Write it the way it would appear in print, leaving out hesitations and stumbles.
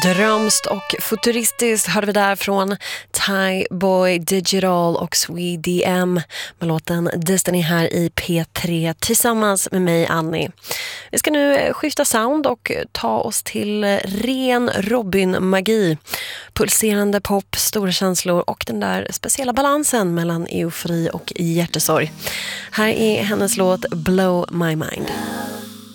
Drömst och futuristiskt hörde vi där från Thai Boy Digital och SweDM med låten Destiny här i P3 tillsammans med mig, Annie. Vi ska nu skifta sound och ta oss till ren Robin-magi. Pulserande pop, stora känslor och den där speciella balansen mellan eufori och hjärtesorg. Här är hennes låt Blow My Mind.